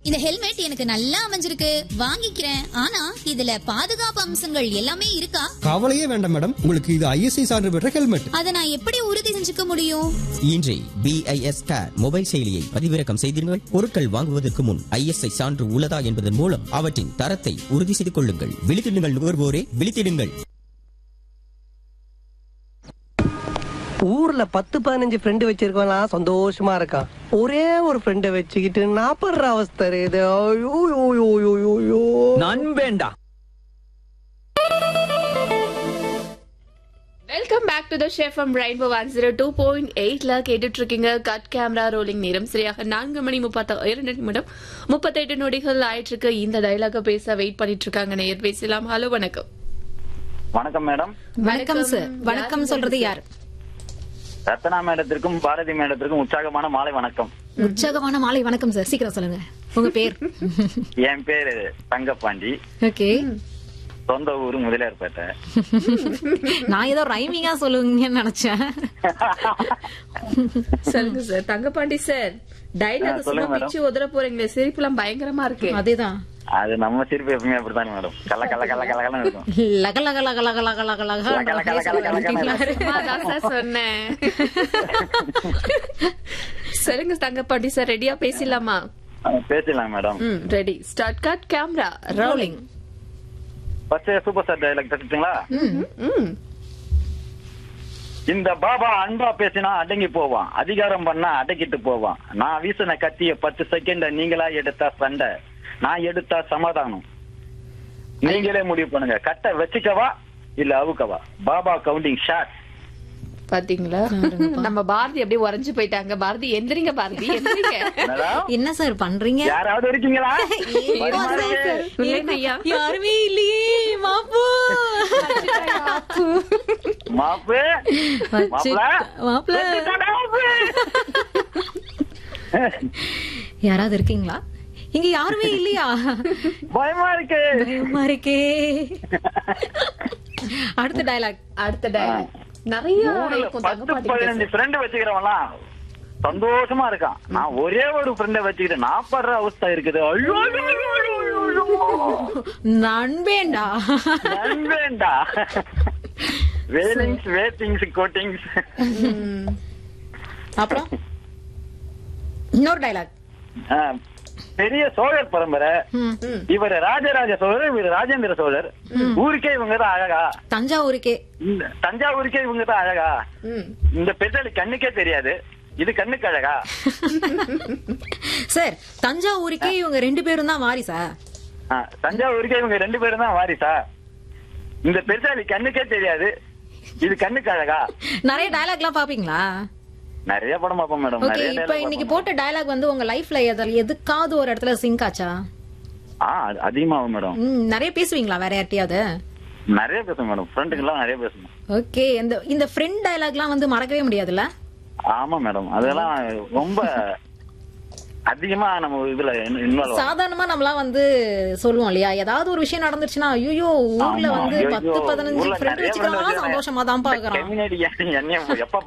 இந்த ஹெல்மெட் எனக்கு நல்லா அமைஞ்சிருக்கு, வாங்கிக்கிறேன். ஆனா இதுல பாதுகாப்பு அம்சங்கள் எல்லாமே இருக்கா? கவலையே வேண்டாம் மேடம், உங்களுக்கு இது ISI சான்று பெற்ற ஹெல்மெட். அதை நான் எப்படி உறுதி செஞ்சுக்க முடியும்? இன்றே BIS ஸ்டார் மொபைல் செயலியை பதிவிறக்கம் செய்தீர்கள். பொருட்கள் வாங்குவதற்கு முன் ISI சான்று உள்ளதா என்பதன் மூலம் அவற்றின் தரத்தை உறுதி செய்து கொள்ளுங்கள். விழித்திடுங்கள் நுகர்வோரே, விழித்திடுங்கள். ஊர்ல 10-15 ஃப்ரெண்டு வச்சிருக்கலாம், சந்தோஷமா இருக்கான். ஒரே ஒரு ஃப்ரெண்ட வச்சுக்கிட்டு நான் படுற அவஸ்தை இது. நண்பேண்டா. Welcome back to the chef from rainbow 102.8ல கேட்டுட்டு இருக்கீங்க. கட் கேமரா ரோலிங் நேரம் சரியாக 4:32 38 நொடிகள் ஆயிட்டு இருக்கு. இந்த டயலாக பேச வெயிட் பண்ணிட்டு இருக்காங்க. நேயர் பேசலாம். ஹலோ, வணக்கம். வணக்கம் மேடம். வணக்கம் சார். வணக்கம் சொல்றது யார்? ரத்னா மேடத்திற்கும் பாரதி மேடத்திற்கும் உற்சாகமான மாலை வணக்கம். உற்சாகமான மாலை வணக்கம் சார். சீக்கிரம் சொல்லுங்க உங்க பேர். என் பேரு தங்கப்பாண்டி. ஓகே. சொந்த ஊரு முதலியார்பேட்டை. நான் ஏதோ ரைமிங்கா சொல்லுவீங்கன்னு நினைச்சேன். சொல்லுங்க சார். தங்கப்பாண்டி சார், டயலாக் சும்மா பிச்சு உதற போறீங்களே, சிரிப்புலாம் பயங்கரமா இருக்கு. அதேதான். அது நம்ம சிரிப்பு எப்பவுமே அப்படித்தானே மேடம். கல்ல கல்ல கல்ல கலகலன்னு இருக்கும். லக லக லக லக லக லக லக அதான் சார் சொன்னேன். சொல்லுங்க தங்கப்பாண்டி சார், ரெடியா பேசிடலாமா? பேசலாம் madam. Ready. Start. Cut camera rolling. First super star dialogue தட்டுங்களா? இந்த பாபா அன்பா பேசினா அடங்கி போவான், அதிகாரம் பண்ணா அடக்கிட்டு போவான். நான் வீசின கத்திய 10 செகண்ட் நீங்களா எடுத்தா சண்டை, நான் எடுத்தா சமாதானம். நீங்களே முடிவு பண்ணுங்க, கட்டை வச்சுக்கவா இல்ல அவுக்கவா. Baba counting shot. பாத்தீங்களா, நம்ம பாரதி அப்படியே உறைஞ்சு போயிட்டாங்க. பாரதி எந்திரிங்க, பாரதி எந்திரிங்க. என்ன சார் பண்றீங்க? யாராவது இருக்கீங்களா? யாருமே இல்லையே. மாப்பு மாப்பு மாப்பிள்ள யாராவது இருக்கீங்களா? இங்க யாருமே இல்லையா? பயமா இருக்கு. பயமா இருக்கே. அடுத்த டயலாக். அடுத்த டயலாக் நிறைய 10-15 ஃப்ரெண்ட் வச்சுக்கிறவன்லாம் சந்தோஷமா இருக்கான். நான் ஒரே ஒரு ஃப்ரெண்ட வச்சுக்கிட்டு நான் படுற அவஸ்தை இருக்குது. ஐயோ நண்பேண்டா. நண்பேண்டா. வேலிங்ஸ் வேட்டிங்ஸ் கோட்டிங்ஸ். அப்புறம் இன்னொரு டயலாக். பெரிய சோழர் பரம்பரை. இவர் ராஜராஜ சோழர், இவர் ராஜேந்திர சோழர். ஊருக்கே இவங்கதான் அழகா. தஞ்சாவூருக்கே. தஞ்சாவூருக்கே இவங்கதான் அழகா. இந்த பெண்கள் கண்ணுக்கே தெரியாது, இது கண்ணுக்கு அழகா. சார், தஞ்சாவூருக்கே இவங்க 2 பேரும் தான் வாரிசா? தஞ்சாவூருக்கே இவங்க 2 பேரும் தான் வாரிசா. இந்த பெருசாலி கண்ணுக்கே தெரியாது, இது கண்ணுக்கு அழகா. நிறைய டயலாக் எல்லாம் பாப்பீங்களா? நிறைய படம் பாப்போம் மேடம். ஓகே, இப்போ இன்னைக்கு போட்ட டயலாக் வந்து உங்க லைஃப்ல எதுக்காவது ஒரு இடத்துல சிங்க் ஆச்சா? அதிகமாகும் மேடம். நிறைய பேசுவீங்களா வேற யார்ட்டையாவது? நிறைய பேசுவேன் மேடம், ஃப்ரெண்டுக்கு எல்லாம் நிறைய பேசுவேன். ஓகே, இந்த ஃப்ரெண்ட் டயலாக்லாம் வந்து மறக்கவே முடியாதுல்ல? ஆமா மேடம், அதெல்லாம் ரொம்ப அதிகமா நம்ம இதுல இன்வால்வ். சாதாரணமா நம்மளாம் வந்து சொல்லுவோம் இல்லையா, ஏதாவது ஒரு விஷயம் நடந்துருச்சுன்னா ஐயோ ஊர்ல வந்து 10-15 ஃப்ரெண்ட் வச்சுக்கிறவங்க சந்தோஷமா தான் பாக்குறான். எப்ப